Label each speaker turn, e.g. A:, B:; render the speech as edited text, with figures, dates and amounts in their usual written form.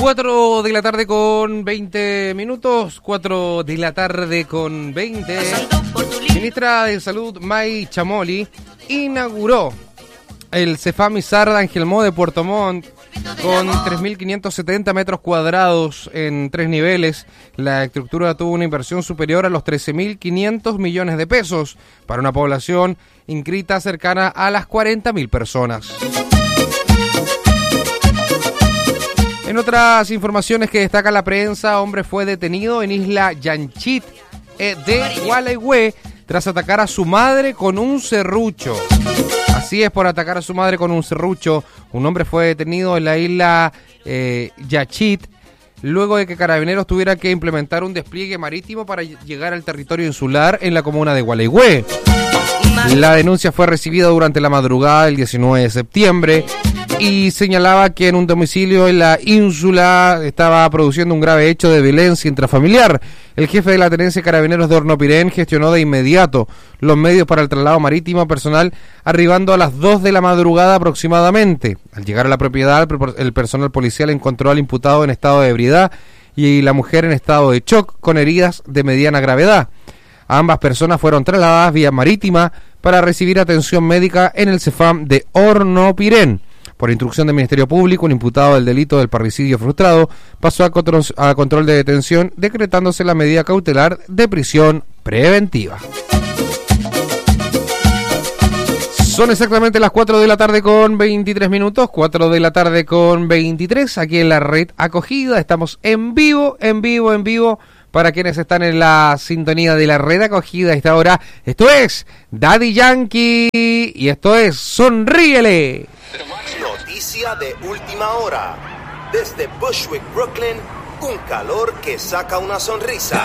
A: 4 de la tarde con 20 minutos, 4 de la tarde con 20. Ministra de Salud May Chamoli inauguró el Cefam Izar de Angelmó de Puerto Montt con 3.570 metros cuadrados en 3 niveles. La estructura tuvo una inversión superior a los 13.500 millones de pesos para una población inscrita cercana a las 40.000 personas. En otras informaciones que destaca la prensa, hombre fue detenido en Isla Yanchit de Gualeguay tras atacar a su madre con un serrucho. Así es, por atacar a su madre con un serrucho, un hombre fue detenido en la isla Yanchit luego de que Carabineros tuviera que implementar un despliegue marítimo para llegar al territorio insular en la comuna de Gualeguay. La denuncia fue recibida durante la madrugada del 19 de septiembre y señalaba que en un domicilio en la ínsula estaba produciendo un grave hecho de violencia intrafamiliar. El jefe de la tenencia de Carabineros de Hornopirén gestionó de inmediato los medios para el traslado marítimo personal, arribando a las 2 de la madrugada aproximadamente. Al llegar a la propiedad, el personal policial encontró al imputado en estado de ebriedad y la mujer en estado de shock con heridas de mediana gravedad. Ambas personas fueron trasladadas vía marítima para recibir atención médica en el Cefam de Hornopirén. Por instrucción del Ministerio Público, un imputado del delito del parricidio frustrado pasó a control de detención, decretándose la medida cautelar de prisión preventiva. Son exactamente las 4 de la tarde con 23 minutos, 4 de la tarde con 23, aquí en la red acogida. Estamos en vivo, para quienes están en la sintonía de la red acogida a esta hora. Esto es Daddy Yankee y esto es Sonríele.
B: Noticia de última hora. Desde Bushwick, Brooklyn, un calor que saca una sonrisa.